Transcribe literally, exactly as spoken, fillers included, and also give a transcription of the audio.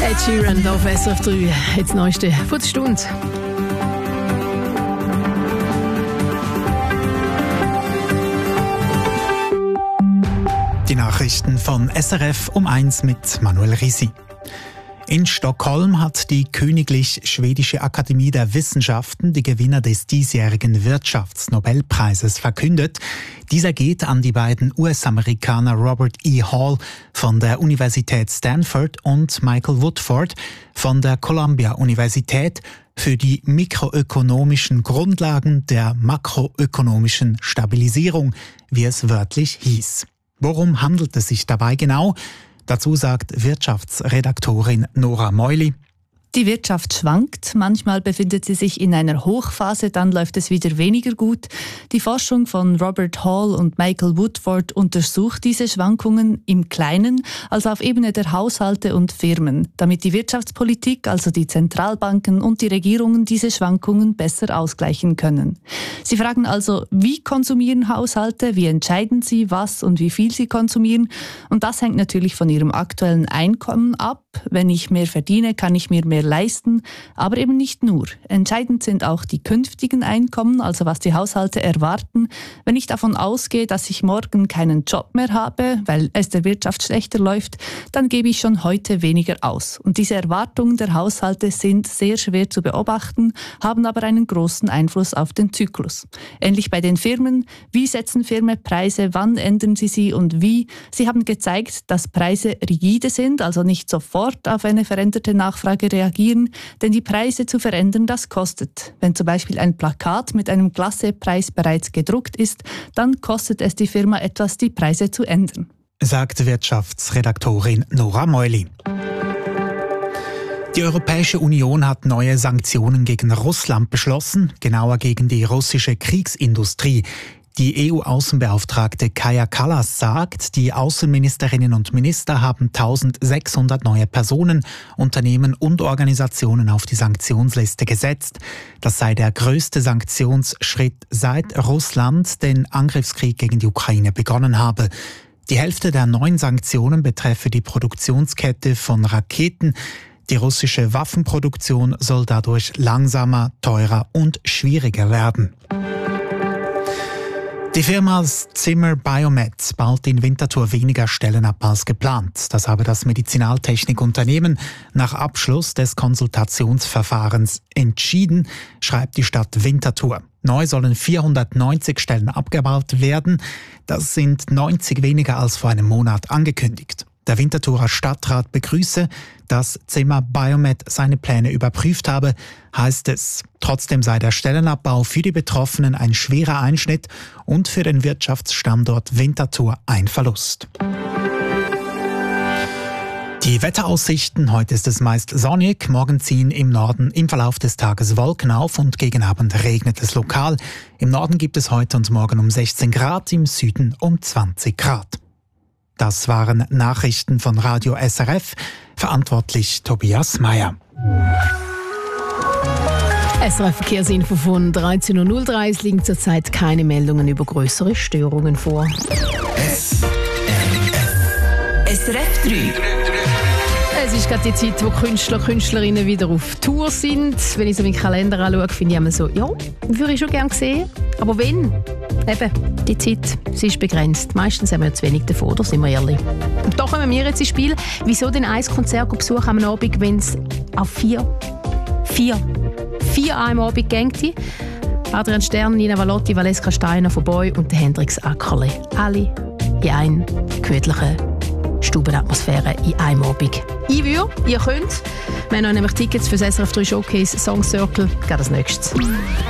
Ed Sheeran auf S R F drei, jetzt das Neueste von der Stunde. Die Nachrichten von S R F um eins mit Manuel Risi. In Stockholm hat die Königlich Schwedische Akademie der Wissenschaften die Gewinner des diesjährigen Wirtschaftsnobelpreises verkündet. Dieser geht an die beiden U S-Amerikaner Robert E. Hall von der Universität Stanford und Michael Woodford von der Columbia-Universität für die mikroökonomischen Grundlagen der makroökonomischen Stabilisierung, wie es wörtlich hieß. Worum handelt es sich dabei genau? Dazu sagt Wirtschaftsredaktorin Nora Meuli: Die Wirtschaft schwankt, manchmal befindet sie sich in einer Hochphase, dann läuft es wieder weniger gut. Die Forschung von Robert Hall und Michael Woodford untersucht diese Schwankungen im Kleinen, also auf Ebene der Haushalte und Firmen, damit die Wirtschaftspolitik, also die Zentralbanken und die Regierungen diese Schwankungen besser ausgleichen können. Sie fragen also, wie konsumieren Haushalte, wie entscheiden sie, was und wie viel sie konsumieren, und das hängt natürlich von ihrem aktuellen Einkommen ab. Wenn ich mehr verdiene, kann ich mir mehr leisten, aber eben nicht nur. Entscheidend sind auch die künftigen Einkommen, also was die Haushalte erwarten. Wenn ich davon ausgehe, dass ich morgen keinen Job mehr habe, weil es der Wirtschaft schlechter läuft, dann gebe ich schon heute weniger aus. Und diese Erwartungen der Haushalte sind sehr schwer zu beobachten, haben aber einen großen Einfluss auf den Zyklus. Ähnlich bei den Firmen. Wie setzen Firmen Preise, wann ändern sie sie und wie? Sie haben gezeigt, dass Preise rigide sind, also nicht sofort auf eine veränderte Nachfrage reagieren, denn die Preise zu verändern, das kostet. Wenn zum Beispiel ein Plakat mit einem Glassepreis bereits gedruckt ist, dann kostet es die Firma etwas, die Preise zu ändern. Sagt Wirtschaftsredaktorin Nora Meuli. Die Europäische Union hat neue Sanktionen gegen Russland beschlossen, genauer gegen die russische Kriegsindustrie. Die E U-Außenbeauftragte Kaja Kallas sagt, die Außenministerinnen und Minister haben eintausendsechshundert neue Personen, Unternehmen und Organisationen auf die Sanktionsliste gesetzt. Das sei der größte Sanktionsschritt seit Russland den Angriffskrieg gegen die Ukraine begonnen habe. Die Hälfte der neuen Sanktionen betreffe die Produktionskette von Raketen. Die russische Waffenproduktion soll dadurch langsamer, teurer und schwieriger werden. Die Firma Zimmer Biomet baut in Winterthur weniger Stellen ab als geplant. Das habe das Medizinaltechnikunternehmen nach Abschluss des Konsultationsverfahrens entschieden, schreibt die Stadt Winterthur. Neu sollen vierhundertneunzig Stellen abgebaut werden. Das sind neunzig weniger als vor einem Monat angekündigt. Der Winterthurer Stadtrat begrüße, dass Zimmer Biomet seine Pläne überprüft habe, heißt es. Trotzdem sei der Stellenabbau für die Betroffenen ein schwerer Einschnitt und für den Wirtschaftsstandort Winterthur ein Verlust. Die Wetteraussichten: Heute ist es meist sonnig, morgen ziehen im Norden im Verlauf des Tages Wolken auf und gegen Abend regnet es lokal. Im Norden gibt es heute und morgen um sechzehn Grad, im Süden um zwanzig Grad. Das waren Nachrichten von Radio S R F, verantwortlich Tobias Meyer. S R F-Verkehrsinfo von dreizehn Uhr null drei. Es liegen zurzeit keine Meldungen über größere Störungen vor. S R F. S R F drei. Es ist gerade die Zeit, wo Künstler und Künstlerinnen wieder auf Tour sind. Wenn ich so meinen Kalender anschaue, finde ich immer so, ja, würde ich schon gerne sehen. Aber wenn? Eben, die Zeit, sie ist begrenzt. Meistens haben wir zu wenig davon, da sind wir ehrlich. Und da kommen wir jetzt ins Spiel. Wieso denn ein Konzert besuchen am Abend, wenn es auf vier, vier, vier am Abend geht? Adrian Stern, Nina Valotti, Valeska Steiner von Boy und Hendrix Ackerli. Alle in einer gemütlichen Stubenatmosphäre in einem Abend. Ich würde, ihr könnt. Wir haben noch nämlich Tickets für das S R F drei Showcase Song Circle. Geht als nächstes.